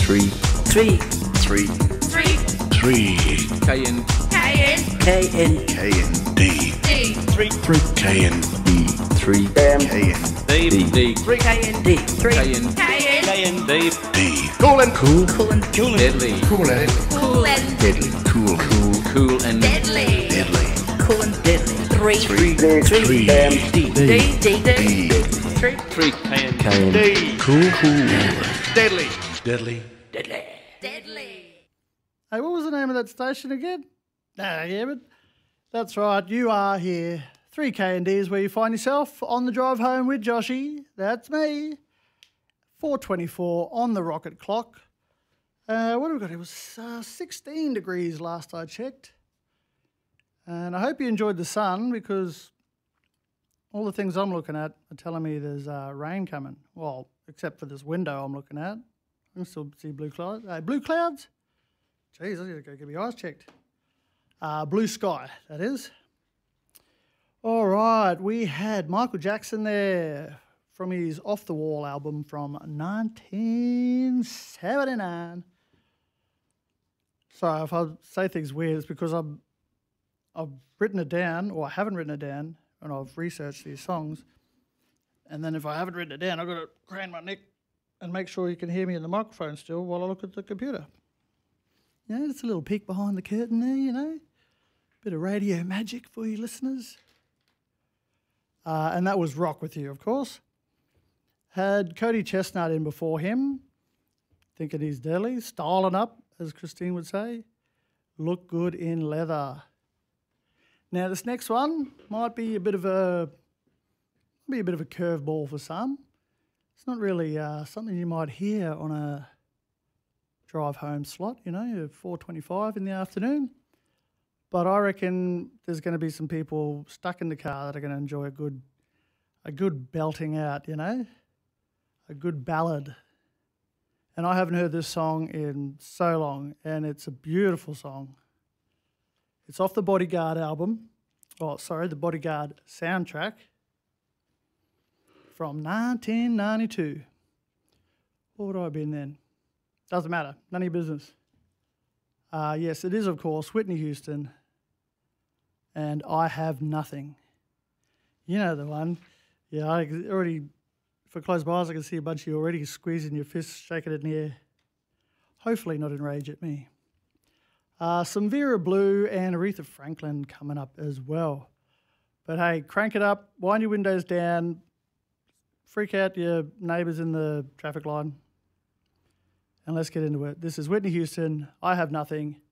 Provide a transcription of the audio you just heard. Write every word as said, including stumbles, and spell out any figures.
Three. Three. Three. Three. Three. K N. K N. K N. K N D. D. Three. Three. K N D. Three. K N D. D. D. Three. K N D. Three. K N. K N. K N. D. D. Cool and cool. Cool and Cool and Deadly. Cool and cool and deadly. Cool. Cool. Cool and deadly. Deadly. Cool and deadly. Three. Three. Three. Three. D. D. D. D. D. Three. three. K N. K N D. Cool. Cool. Deadly. Deadly. Deadly. Deadly. Hey, what was the name of that station again? Ah, yeah, but that's right. You are here. three K and D is where you find yourself on the drive home with Joshy. That's me. four twenty-four on the rocket clock. Uh, what have we got? It was uh, sixteen degrees last I checked. And I hope you enjoyed the sun because all the things I'm looking at are telling me there's uh, rain coming. Well, except for this window I'm looking at. I can still see blue clouds. Uh, blue clouds? Jeez, I need to go get my eyes checked. Uh, blue sky, that is. All right, we had Michael Jackson there from his Off the Wall album from nineteen seventy-nine. Sorry, if I say things weird, it's because I'm, I've written it down, or I haven't written it down, and I've researched these songs. And then if I haven't written it down, I've got to crane my neck and make sure you can hear me in the microphone still while I look at the computer. Yeah, it's a little peek behind the curtain there, you know. Bit of radio magic for you listeners. Uh, and that was Rock With You, of course. Had Cody Chestnut in before him, thinking he's deadly, styling up, as Christine would say. Look good in leather. Now this next one might be a bit of a be a bit of a curveball for some. It's not really uh, something you might hear on a drive home slot, you know, four twenty-five in the afternoon. But I reckon there's going to be some people stuck in the car that are going to enjoy a good, a good belting out, you know, a good ballad. And I haven't heard this song in so long, and it's a beautiful song. It's off the Bodyguard album. Oh, sorry, the Bodyguard soundtrack from nineteen ninety-two. What would I have been then? Doesn't matter. None of your business. Uh, yes, it is, of course, Whitney Houston and I Have Nothing. You know the one. Yeah, I already, if I close my eyes, I can see a bunch of you already squeezing your fists, shaking it in the air. Hopefully not in rage at me. Uh, some Vera Blue and Aretha Franklin coming up as well. But hey, crank it up, wind your windows down, freak out your neighbours in the traffic line. And let's get into it. This is Whitney Houston, I Have Nothing,